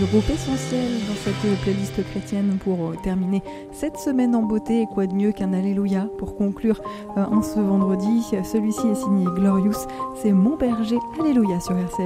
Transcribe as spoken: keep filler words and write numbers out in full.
groupe essentiel dans cette playlist chrétienne pour terminer cette semaine en beauté. Et quoi de mieux qu'un Alléluia pour conclure euh, en ce vendredi. Celui-ci est signé Glorious. C'est Mon Berger. Alléluia sur R C F.